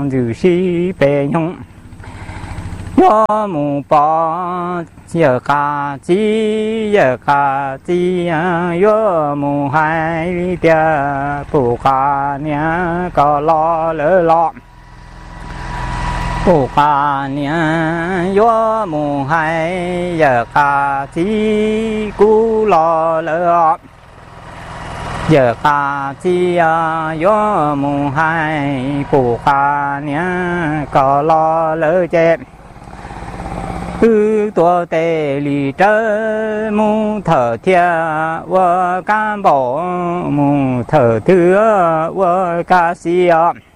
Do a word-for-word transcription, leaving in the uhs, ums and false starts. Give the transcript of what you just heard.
Dù si bè nhung yo mu ba giờ ca chi giờ ca chi yo mu hai tia bu ca nia có lo lỡ lo bu ca nia yo mu hai giờ ca chi cu lo lỡ giờ ca chi yo mu hai bu ca nia có lo lỡ chết ư tua tê lì trơ mu thở thia vơ can bộ mu thở thưa vơ ca si